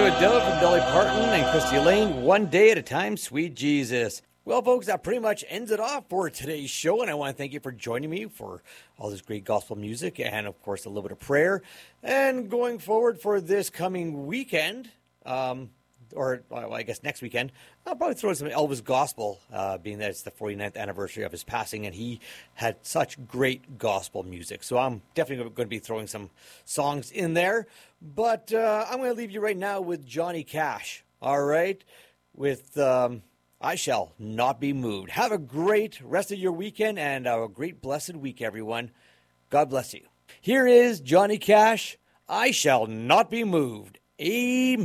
Adele from Dolly Parton and Christy Lane, One Day at a Time, Sweet Jesus. Well, folks, that pretty much ends it off for today's show, and I want to thank you for joining me for all this great gospel music and, of course, a little bit of prayer. And going forward for this coming weekend, I guess next weekend, I'll probably throw some Elvis gospel, being that it's the 49th anniversary of his passing, and he had such great gospel music. So I'm definitely going to be throwing some songs in there. But I'm going to leave you right now with Johnny Cash, all right, with I Shall Not Be Moved. Have a great rest of your weekend and a great blessed week, everyone. God bless you. Here is Johnny Cash, I Shall Not Be Moved. Amen.